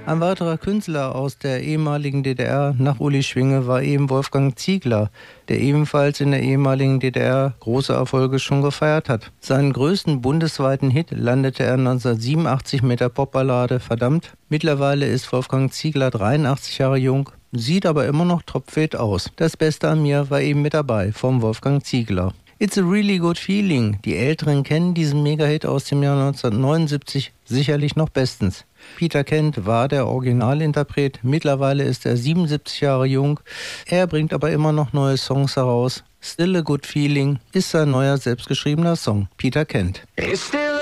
Ein weiterer Künstler aus der ehemaligen DDR nach Uli Schwinge war eben Wolfgang Ziegler, der ebenfalls in der ehemaligen DDR große Erfolge schon gefeiert hat. Seinen größten bundesweiten Hit landete er 1987 mit der Popballade Verdammt. Mittlerweile ist Wolfgang Ziegler 83 Jahre jung, sieht aber immer noch topfit aus. Das Beste an mir war eben mit dabei, vom Wolfgang Ziegler. It's a really good feeling. Die Älteren kennen diesen Megahit aus dem Jahr 1979 sicherlich noch bestens. Peter Kent war der Originalinterpret, mittlerweile ist er 77 Jahre jung. Er bringt aber immer noch neue Songs heraus. Still a Good Feeling ist sein neuer selbstgeschriebener Song. Peter Kent. It's still